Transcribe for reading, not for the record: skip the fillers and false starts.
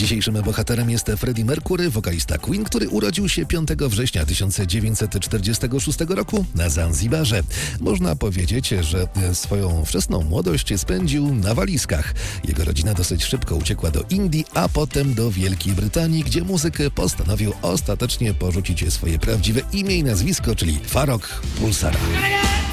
Dzisiejszym bohaterem jest Freddie Mercury, wokalista Queen, który urodził się 5 września 1946 roku na Zanzibarze. Można powiedzieć, że swoją wczesną młodość spędził na walizkach. Jego rodzina dosyć szybko uciekła do Indii, a potem do Wielkiej Brytanii, gdzie muzyk postanowił ostatecznie porzucić swoje prawdziwe imię i nazwisko, czyli Farrokh Bulsara.